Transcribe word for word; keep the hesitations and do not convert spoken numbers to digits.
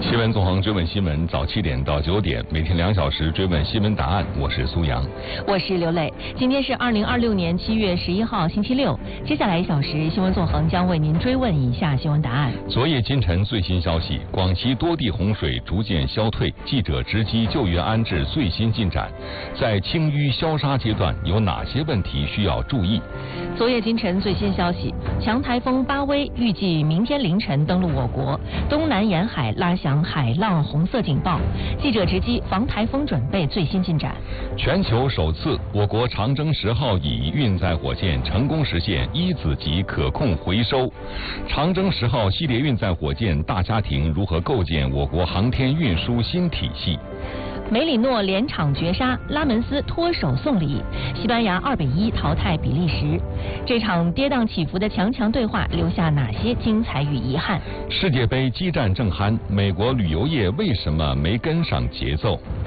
新闻纵横追问新闻，早七点到九点，每天两小时追问新闻答案。我是苏阳， 我是刘磊。今天是二零二六年七月十一号，星期六。接下来一小时，新闻纵横将为您追问以下新闻答案。 昨夜今晨最新消息，广西多地洪水逐渐消退，记者直击救援安置最新进展。在清淤消杀阶段，有哪些问题需要注意？ 昨夜今晨最新消息，强台风巴威预计明天凌晨登陆我国，东南沿海拉响海浪红色警报。记者直击防台风准备最新进展。 全球首次，我国长征十号乙运载火箭成功实现一子级可控回收。长征十号系列运载火箭大家庭如何构建我国航天运输新体系？ 梅里诺连场绝杀，拉门斯脱手送礼，西班牙二比一淘汰比利时。这场跌宕起伏的强强对话留下哪些精彩与遗憾？ 世界杯激战正酣，美国旅游业为什么没跟上节奏？